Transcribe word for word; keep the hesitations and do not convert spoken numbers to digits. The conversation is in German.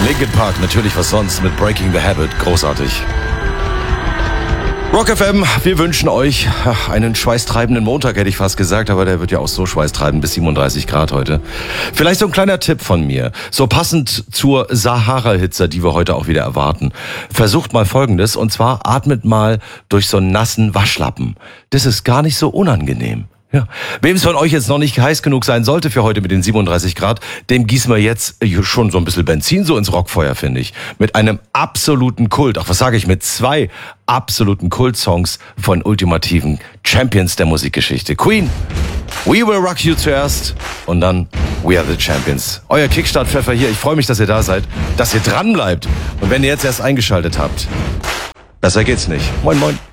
Linkin Park, natürlich was sonst, mit Breaking the Habit, großartig. Rock F M, wir wünschen euch einen schweißtreibenden Montag, hätte ich fast gesagt, aber der wird ja auch so schweißtreibend bis siebenunddreißig Grad heute. Vielleicht so ein kleiner Tipp von mir, so passend zur Sahara-Hitze, die wir heute auch wieder erwarten. Versucht mal Folgendes, und zwar atmet mal durch so einen nassen Waschlappen. Das ist gar nicht so unangenehm. Ja. Wem es von euch jetzt noch nicht heiß genug sein sollte für heute mit den siebenunddreißig Grad, dem gießen wir jetzt schon so ein bisschen Benzin so ins Rockfeuer, finde ich. Mit einem absoluten Kult, ach was sage ich, mit zwei absoluten Kult-Songs von ultimativen Champions der Musikgeschichte. Queen, We Will Rock You zuerst und dann We Are The Champions. Euer Kickstart-Pfeffer hier, ich freue mich, dass ihr da seid, dass ihr dran bleibt. Und wenn ihr jetzt erst eingeschaltet habt, besser geht's nicht. Moin, moin.